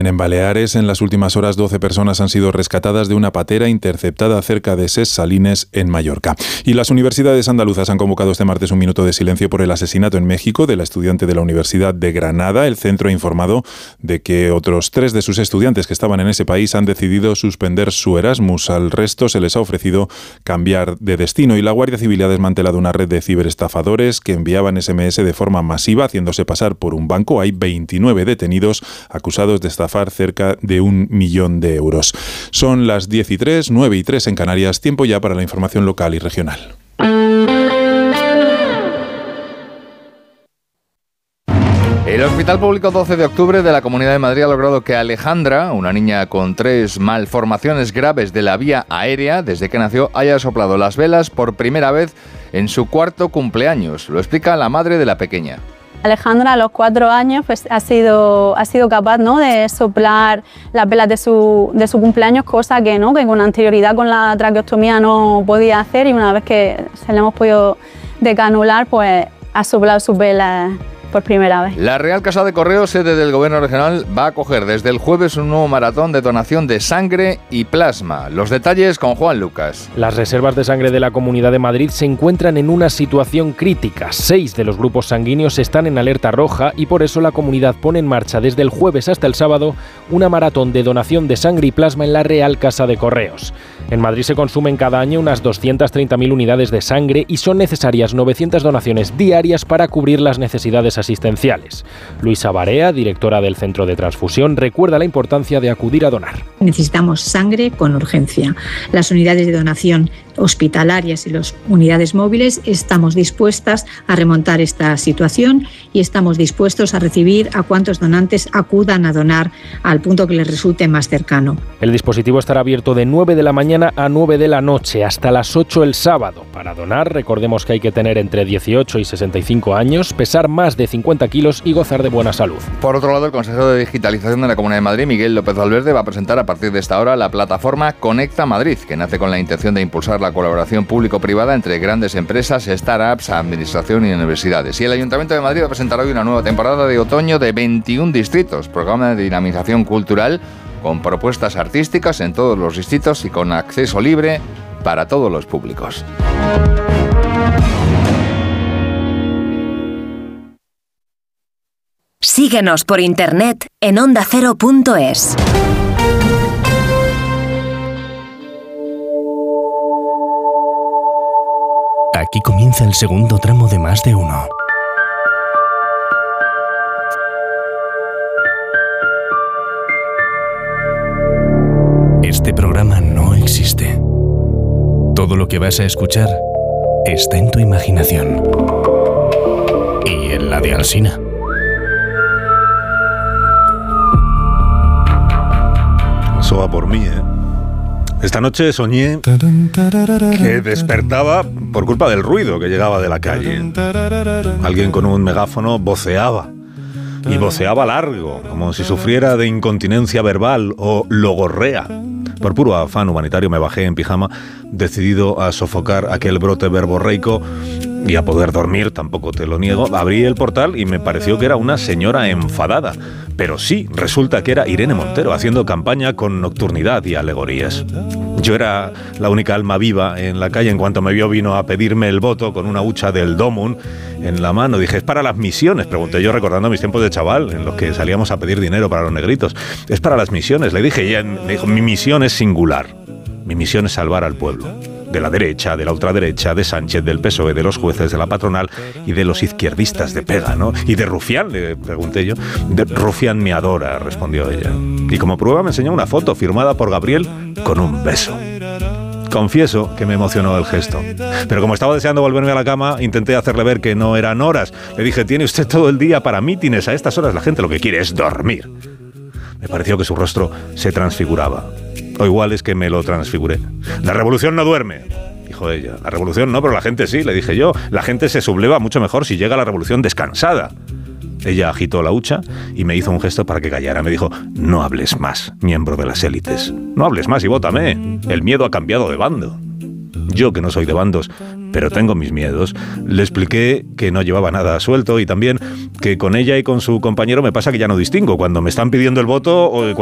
En Baleares, en las últimas horas, 12 personas han sido rescatadas de una patera interceptada cerca de Ses Salines, en Mallorca. Y las universidades andaluzas han convocado este martes un minuto de silencio por el asesinato en México de la estudiante de la Universidad de Granada. El centro ha informado de que otros 3 de sus estudiantes que estaban en ese país han decidido suspender su Erasmus. Al resto se les ha ofrecido cambiar de destino. Y la Guardia Civil ha desmantelado una red de ciberestafadores que enviaban SMS de forma masiva, haciéndose pasar por un banco. Hay 29 detenidos acusados de estafar cerca de 1 millón de euros. Son las 10:03, 9:03 en Canarias, tiempo ya para la información local y regional. El Hospital Público 12 de Octubre de la Comunidad de Madrid ha logrado que Alejandra, una niña con 3 malformaciones graves de la vía aérea, desde que nació, haya soplado las velas por primera vez en su 4º cumpleaños. Lo explica la madre de la pequeña. Alejandra a los 4 años pues, ha sido capaz, ¿no?, de soplar las velas de su cumpleaños, cosa que con anterioridad con la traqueostomía no podía hacer, y una vez que se le hemos podido decanular, pues ha soplado sus velas por primera vez. La Real Casa de Correos, sede del Gobierno Regional, va a acoger desde el jueves un nuevo maratón de donación de sangre y plasma. Los detalles con Juan Lucas. Las reservas de sangre de la Comunidad de Madrid se encuentran en una situación crítica. 6 de los grupos sanguíneos están en alerta roja y por eso la comunidad pone en marcha desde el jueves hasta el sábado una maratón de donación de sangre y plasma en la Real Casa de Correos. En Madrid se consumen cada año unas 230.000 unidades de sangre y son necesarias 900 donaciones diarias para cubrir las necesidades asistenciales. Luisa Barea, directora del Centro de Transfusión, recuerda la importancia de acudir a donar. Necesitamos sangre con urgencia. Las unidades de donación hospitalarias y las unidades móviles estamos dispuestas a remontar esta situación y estamos dispuestos a recibir a cuantos donantes acudan a donar al punto que les resulte más cercano. El dispositivo estará abierto de 9 de la mañana a 9 de la noche, hasta las 8 el sábado. Para donar, recordemos que hay que tener entre 18 y 65 años, pesar más de 50 kilos y gozar de buena salud. Por otro lado, el consejero de Digitalización de la Comunidad de Madrid, Miguel López Valverde, va a presentar a partir de esta hora la plataforma Conecta Madrid, que nace con la intención de impulsar la colaboración público-privada entre grandes empresas, startups, administración y universidades. Y el Ayuntamiento de Madrid va a presentar hoy una nueva temporada de otoño de 21 distritos, programa de dinamización cultural con propuestas artísticas en todos los distritos y con acceso libre para todos los públicos. Síguenos por internet en ondacero.es. Aquí comienza el segundo tramo de Más de Uno. Este programa no existe. Todo lo que vas a escuchar está en tu imaginación. Y en la de Alsina. Eso va por mí, ¿eh? Esta noche soñé que despertaba por culpa del ruido que llegaba de la calle. Alguien con un megáfono voceaba. Y voceaba largo, como si sufriera de incontinencia verbal o logorrea. Por puro afán humanitario me bajé en pijama, decidido a sofocar aquel brote verborreico y a poder dormir, tampoco te lo niego. Abrí el portal y me pareció que era una señora enfadada. Pero sí, resulta que era Irene Montero, haciendo campaña con nocturnidad y alegorías. Yo era la única alma viva en la calle. En cuanto me vio, vino a pedirme el voto con una hucha del Domun en la mano. Dije, ¿es para las misiones?, pregunté yo, recordando mis tiempos de chaval, en los que salíamos a pedir dinero para los negritos. Es para las misiones, le dije. Y ella me dijo, mi misión es singular. Mi misión es salvar al pueblo. De la derecha, de la ultraderecha, de Sánchez, del PSOE, de los jueces, de la patronal y de los izquierdistas de pega, ¿no? Y de Rufián, le pregunté yo. De Rufián me adora, respondió ella. Y como prueba me enseñó una foto firmada por Gabriel con un beso. Confieso que me emocionó el gesto. Pero como estaba deseando volverme a la cama, intenté hacerle ver que no eran horas. Le dije, tiene usted todo el día para mítines. A estas horas la gente lo que quiere es dormir. Me pareció que su rostro se transfiguraba. O igual es que me lo transfiguré. La revolución no duerme, dijo ella. La revolución no, pero la gente sí, le dije yo. La gente se subleva mucho mejor si llega a la revolución descansada. Ella agitó la hucha y me hizo un gesto para que callara. Me dijo, no hables más, miembro de las élites. No hables más y vótame. El miedo ha cambiado de bando. Yo, que no soy de bandos, pero tengo mis miedos. Le expliqué que no llevaba nada suelto y también que con ella y con su compañero me pasa que ya no distingo cuando me están pidiendo el voto o